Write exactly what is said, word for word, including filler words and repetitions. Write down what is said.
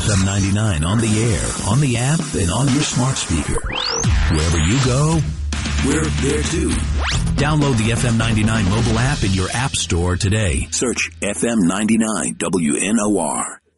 M ninety-nine on the air, on the app, and on your smart speaker. Wherever you go, we're there too. Download the F M ninety-nine mobile app in your app store today. Search F M ninety-nine W N O R.